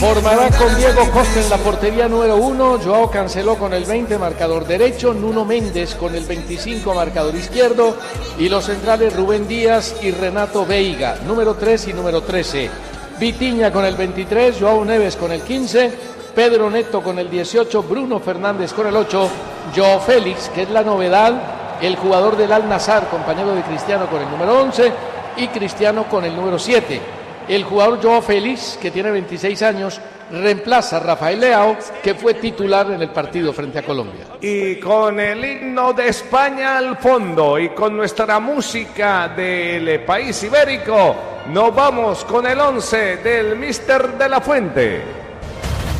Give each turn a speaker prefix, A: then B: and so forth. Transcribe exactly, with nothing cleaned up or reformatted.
A: Formará con Diego Costa en la portería número uno, Joao Cancelo con el veinte, marcador derecho, Nuno Méndez con el veinticinco, marcador izquierdo, y los centrales Rubén Díaz y Renato Veiga, número tres y número trece. Vitinha con el veintitrés, Joao Neves con el quince, Pedro Neto con el dieciocho, Bruno Fernández con el ocho, Joao Félix, que es la novedad, el jugador del Al-Nassr, compañero de Cristiano, con el número once, y Cristiano con el número siete. El jugador Joao Félix, que tiene veintiséis años, reemplaza a Rafael Leao, que fue titular en el partido frente a Colombia.
B: Y con el himno de España al fondo y con nuestra música del país ibérico, nos vamos con el once del míster de la Fuente.